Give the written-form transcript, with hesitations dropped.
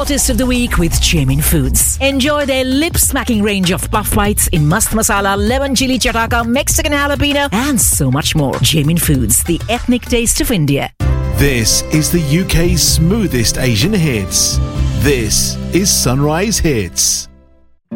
hottest of the week with Jamin Foods. Enjoy their lip-smacking range of puff bites in mast masala, lemon chili chataka, Mexican jalapeno, and so much more. Jamin Foods, the ethnic taste of India. This is the UK's smoothest Asian hits. This is Sunrise Hits.